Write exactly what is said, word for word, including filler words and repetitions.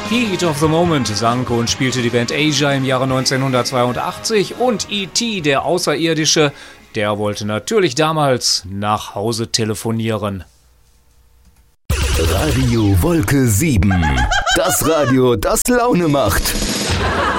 Heat of the Moment sang und spielte die Band Asia im Jahre neunzehnhundertzweiundachtzig und E T, der Außerirdische, der wollte natürlich damals nach Hause telefonieren. Radio Wolke sieben. Das Radio, das Laune macht.